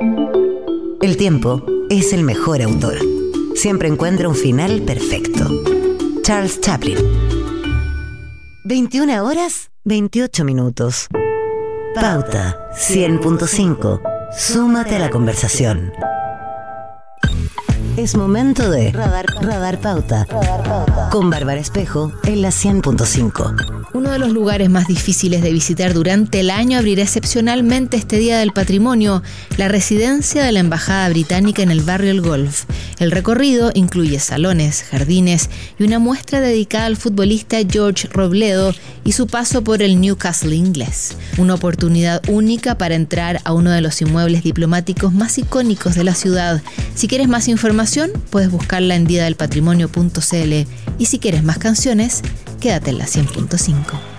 El tiempo es el mejor autor. Siempre encuentra un final perfecto. Charles Chaplin. 21 horas, 28 minutos. Pauta 100.5. Súmate a la conversación. Es momento de Radar Pauta. Con Bárbara Espejo en la 100.5. Uno de los lugares más difíciles de visitar durante el año abrirá excepcionalmente este Día del Patrimonio, la residencia de la Embajada Británica en el barrio El Golf. El recorrido incluye salones, jardines y una muestra dedicada al futbolista George Robledo y su paso por el Newcastle inglés. Una oportunidad única para entrar a uno de los inmuebles diplomáticos más icónicos de la ciudad. Si quieres más información, puedes buscarla en diadelpatrimonio.cl y si quieres más canciones, quédate en la 100.5.